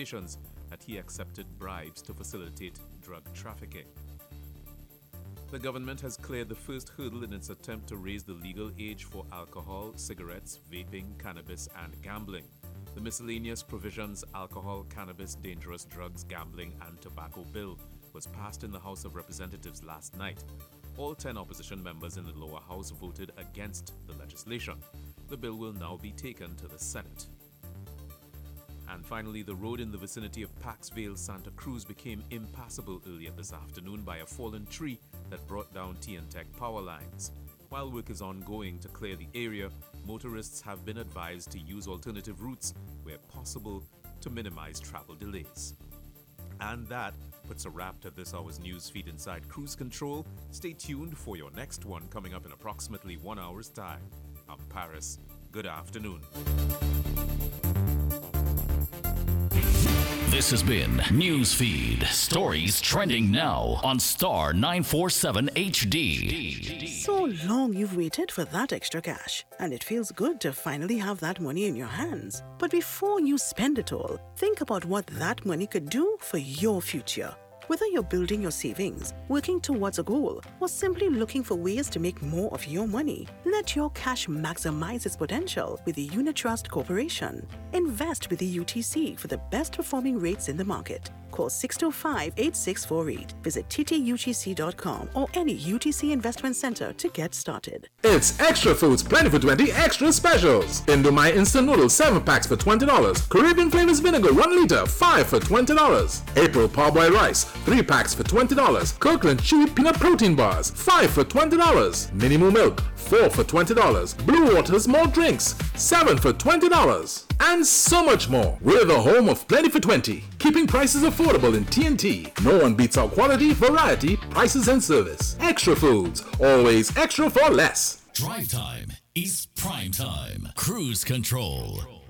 accusations that he accepted bribes to facilitate drug trafficking. The government has cleared the first hurdle in its attempt to raise the legal age for alcohol, cigarettes, vaping, cannabis, and gambling. The Miscellaneous Provisions Alcohol, Cannabis, Dangerous Drugs, Gambling, and Tobacco Bill was passed in the House of Representatives last night. All 10 opposition members in the lower house voted against the legislation. The bill will now be taken to the Senate. And finally, the road in the vicinity of Paxvale, Santa Cruz became impassable earlier this afternoon by a fallen tree that brought down TNTech power lines. While work is ongoing to clear the area, motorists have been advised to use alternative routes where possible to minimize travel delays. And that puts a wrap to this hour's news feed inside Cruise Control. Stay tuned for your next one coming up in approximately 1 hour's time. I'm Paris. Good afternoon. This has been Newsfeed. Stories trending now on Star 947 HD. So long you've waited for that extra cash, and it feels good to finally have that money in your hands. But before you spend it all, think about what that money could do for your future. Whether you're building your savings, working towards a goal, or simply looking for ways to make more of your money, let your cash maximize its potential with the Unitrust Corporation. Invest with the UTC for the best performing rates in the market. Call 625-8648. Visit ttutc.com or any UTC investment center to get started. It's Extra Foods Plenty for 20 Extra Specials. Indomie Instant Noodles 7 packs for $20. Caribbean Flavors Vinegar 1 liter 5 for $20. April Parboiled Rice 3 packs for $20. Kirkland Chewy Peanut Protein Bars 5 for $20. Minimoo Milk 4 for $20. Blue Waters Malt Drinks 7 for $20. And so much more. We're the home of Plenty for 20, keeping prices affordable in TNT. No one beats our quality, variety, prices, and service. Extra Foods, always extra for less. Drive time is prime time. Cruise Control.